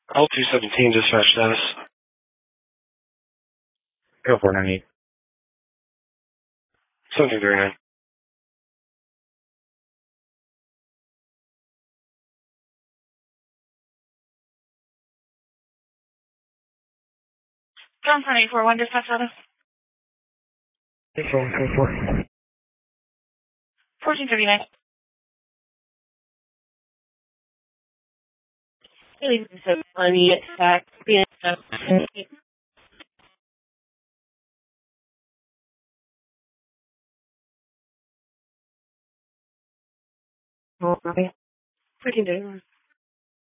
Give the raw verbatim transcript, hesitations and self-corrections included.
L two seventeen, dispatch status. Go four ninety. seventeen thirty-nine. Johnson eight four one, dispatch status. eight four one four four. fourteen thirty-nine. Really, so funny, it's back. Being so. fourteen thirty-one.